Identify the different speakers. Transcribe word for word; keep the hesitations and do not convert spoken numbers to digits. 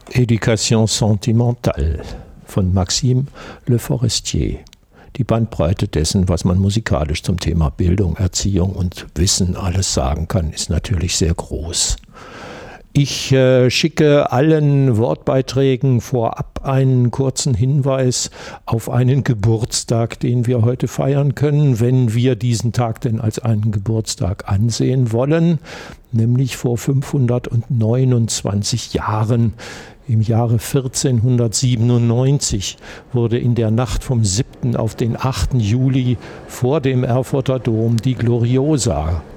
Speaker 1: Éducation sentimentale von Maxime Le Forestier. Die Bandbreite dessen, was man musikalisch zum Thema Bildung, Erziehung und Wissen alles sagen kann, ist natürlich sehr groß. Ich äh, schicke allen Wortbeiträgen vorab einen kurzen Hinweis auf einen Geburtstag, den wir heute feiern können, wenn wir diesen Tag denn als einen Geburtstag ansehen wollen, nämlich vor fünfhundertneunundzwanzig Jahren. Im Jahre vierzehnhundertsiebenundneunzig wurde in der Nacht vom siebten auf den achten Juli vor dem Erfurter Dom die Gloriosa